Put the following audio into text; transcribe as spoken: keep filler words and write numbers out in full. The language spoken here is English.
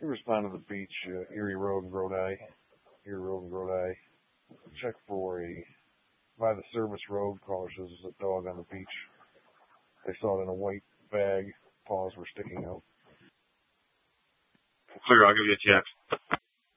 He was found on the beach, uh, Erie Road in Rodi. Erie Road in Rodi. Check for a, by the service road, caller says there's a dog on the beach. They saw it in a white bag. Paws were sticking out. Clear, I'll give you a text.